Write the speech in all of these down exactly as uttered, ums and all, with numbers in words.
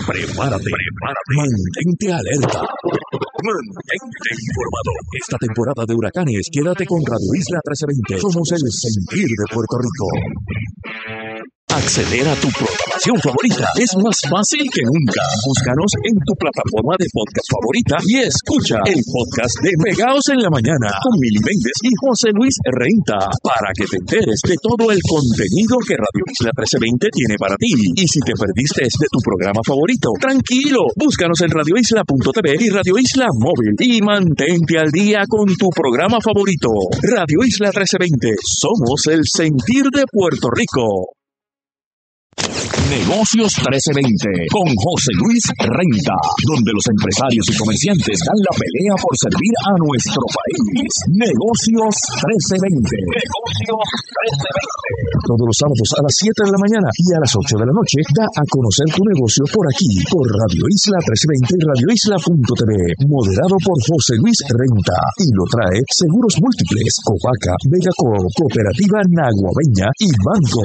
Prepárate, prepárate, mantente alerta, mantente informado. Esta temporada de huracanes, quédate con Radio Isla trece veinte. Somos el sentir de Puerto Rico. Acceder a tu programación favorita es más fácil que nunca. Búscanos en tu plataforma de podcast favorita y escucha el podcast de Pegaos en la Mañana con Mili Méndez y José Luis Renta para que te enteres de todo el contenido que Radio Isla trece veinte tiene para ti. Y si te perdiste de tu programa favorito, tranquilo, búscanos en radio isla punto t v y Radio Isla Móvil y mantente al día con tu programa favorito. Radio Isla trece veinte, somos el sentir de Puerto Rico. Negocios trece veinte con José Luis Renta, donde los empresarios y comerciantes dan la pelea por servir a nuestro país. Negocios trece veinte. Negocios trece veinte. Todos los sábados a las siete de la mañana y a las ocho de la noche da a conocer tu negocio por aquí, por Radio Isla trece veinte y radio isla punto t v. Moderado por José Luis Renta. Y lo trae Seguros Múltiples, Copaca, Vegaco, Cooperativa Naguabeña y Banco.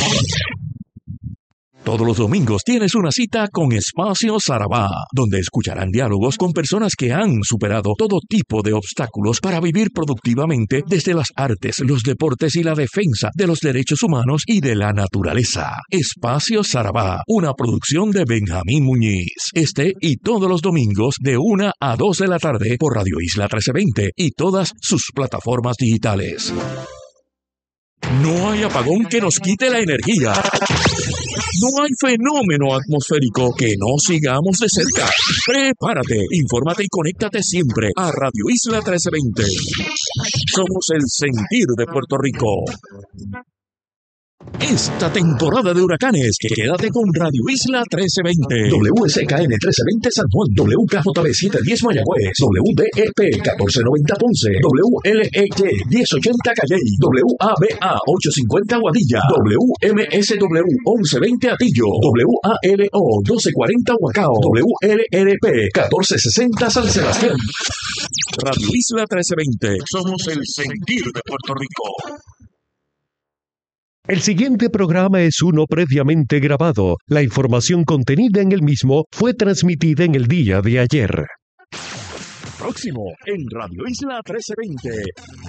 Todos los domingos tienes una cita con Espacio Sarabá, donde escucharán diálogos con personas que han superado todo tipo de obstáculos para vivir productivamente desde las artes, los deportes y la defensa de los derechos humanos y de la naturaleza. Espacio Sarabá, una producción de Benjamín Muñiz. Este y todos los domingos de una a dos de la tarde por Radio Isla trece veinte y todas sus plataformas digitales. No hay apagón que nos quite la energía. No hay fenómeno atmosférico que no sigamos de cerca. Prepárate, infórmate y conéctate siempre a Radio Isla trece veinte. Somos el sentir de Puerto Rico. Esta temporada de huracanes, quédate con Radio Isla trece veinte. W S K N trece veinte San Juan, W K J B setecientos diez Mayagüez, W D E P catorce noventa Ponce, W L E Y diez ochenta Calley, W A B A ochocientos cincuenta Guadilla, W M S W once veinte Atillo, W A L O doce cuarenta Huacao, W L R P catorce sesenta San Sebastián. Radio Isla trece veinte. Somos el sentir de Puerto Rico. El siguiente programa es uno previamente grabado. La información contenida en el mismo fue transmitida en el día de ayer. Próximo en Radio Isla trece veinte.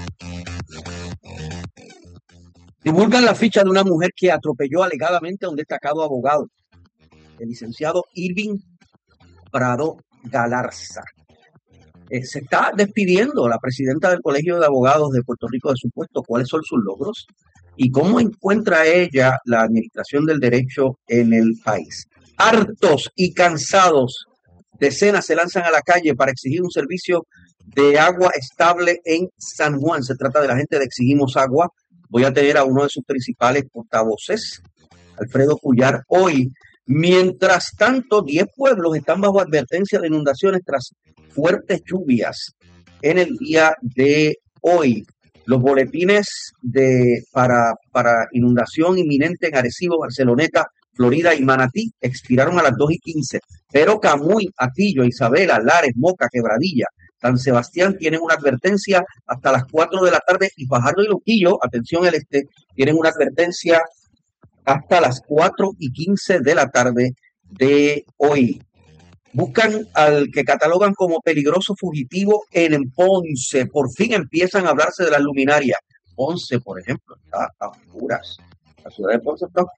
Divulgan la ficha de una mujer que atropelló alegadamente a un destacado abogado, el licenciado Irving Prado Galarza. Eh, se está despidiendo la presidenta del Colegio de Abogados de Puerto Rico de su puesto. ¿Cuáles son sus logros? ¿Y cómo encuentra ella la administración del derecho en el país? Hartos y cansados, decenas se lanzan a la calle para exigir un servicio de agua estable en San Juan. Se trata de la gente de Exigimos Agua. Voy a tener a uno de sus principales portavoces, Alfredo Cuyar, hoy. Mientras tanto, diez pueblos están bajo advertencia de inundaciones tras fuertes lluvias en el día de hoy. Los boletines de, para, para inundación inminente en Arecibo, Barceloneta, Florida y Manatí expiraron a las dos y quince. Pero Camuy, Atillo, Isabela, Lares, Moca, Quebradilla, San Sebastián tienen una advertencia hasta las cuatro de la tarde y Fajardo y Luquillo, atención el este, tienen una advertencia hasta las cuatro y quince de la tarde de hoy. Buscan al que catalogan como peligroso fugitivo en Ponce. Por fin empiezan a hablarse de las luminarias. Ponce, por ejemplo, está a oscuras. La ciudad de Ponce está